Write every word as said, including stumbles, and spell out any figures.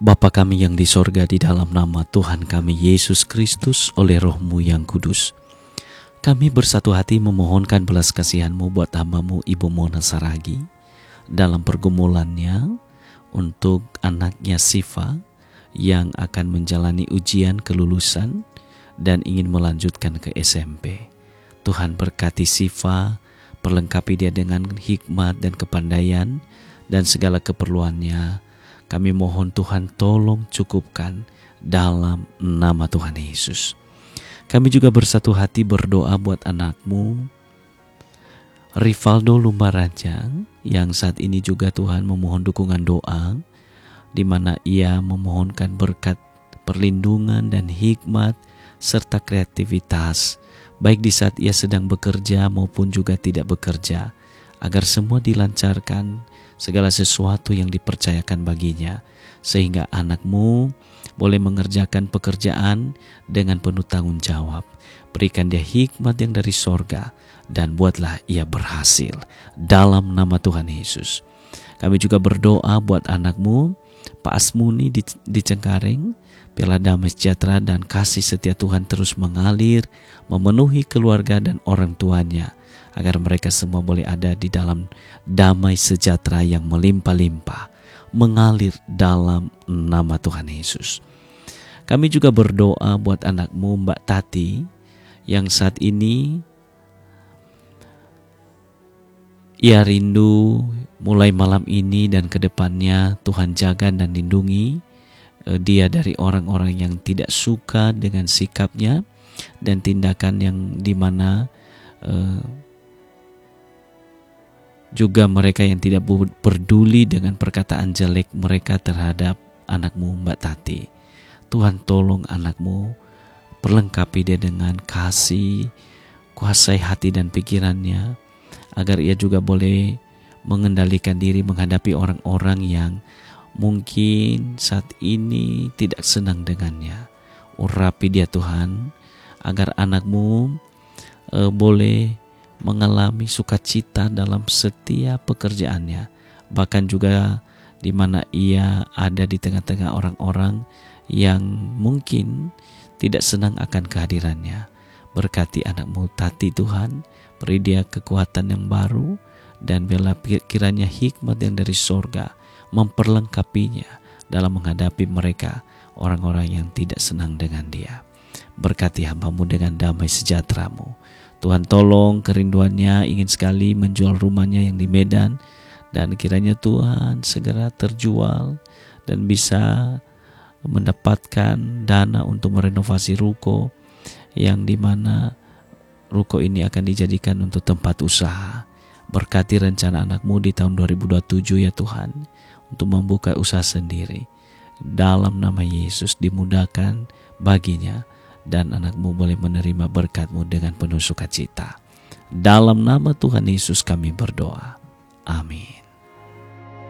Bapa kami yang di sorga, di dalam nama Tuhan kami Yesus Kristus oleh Roh-Mu yang kudus, kami bersatu hati memohonkan belas kasihan-Mu buat hamba-Mu Ibu Mona Saragi dalam pergumulannya untuk anaknya Siva yang akan menjalani ujian kelulusan dan ingin melanjutkan ke S M P. Tuhan berkati Siva, perlengkapi dia dengan hikmat dan kepandaian dan segala keperluannya. Kami mohon Tuhan tolong cukupkan dalam nama Tuhan Yesus. Kami juga bersatu hati berdoa buat anakmu Rivaldo Lumbaraja yang saat ini juga Tuhan memohon dukungan doa, di mana ia memohonkan berkat perlindungan dan hikmat serta kreativitas baik di saat ia sedang bekerja maupun juga tidak bekerja, agar semua dilancarkan segala sesuatu yang dipercayakan baginya, sehingga anakmu boleh mengerjakan pekerjaan dengan penuh tanggung jawab. Berikan dia hikmat yang dari sorga dan buatlah ia berhasil dalam nama Tuhan Yesus. Kami juga berdoa buat anakmu Pak Asmuni di, di Cengkareng, biarlah damai sejahtera dan kasih setia Tuhan terus mengalir, memenuhi keluarga dan orang tuanya, agar mereka semua boleh ada di dalam damai sejahtera yang melimpah-limpah, mengalir dalam nama Tuhan Yesus. Kami juga berdoa buat anakmu Mbak Tati yang saat ini ia rindu mulai malam ini dan ke depannya Tuhan jaga dan lindungi dia dari orang-orang yang tidak suka dengan sikapnya dan tindakan yang dimana uh, juga mereka yang tidak peduli dengan perkataan jelek mereka terhadap anakmu Mbak Tati. Tuhan tolong anakmu, perlengkapi dia dengan kasih, kuasai hati dan pikirannya, agar ia juga boleh mengendalikan diri menghadapi orang-orang yang mungkin saat ini tidak senang dengannya. Urapi dia Tuhan, agar anakmu uh, boleh mengalami sukacita dalam setiap pekerjaannya, bahkan juga di mana ia ada di tengah-tengah orang-orang yang mungkin tidak senang akan kehadirannya. Berkati anakmu Tati Tuhan, beri dia kekuatan yang baru dan biarlah kiranya hikmat yang dari sorga memperlengkapinya dalam menghadapi mereka orang-orang yang tidak senang dengan dia. Berkati hamba-Mu dengan damai sejahtera-Mu. Tuhan tolong kerinduannya ingin sekali menjual rumahnya yang di Medan, dan kiranya Tuhan segera terjual dan bisa mendapatkan dana untuk merenovasi ruko yang dimana ruko ini akan dijadikan untuk tempat usaha. Berkati rencana anakmu di tahun dua ribu dua puluh tujuh ya Tuhan, untuk membuka usaha sendiri. Dalam nama Yesus dimudahkan baginya, dan anakmu boleh menerima berkat-Mu dengan penuh sukacita. Dalam nama Tuhan Yesus kami berdoa. Amin.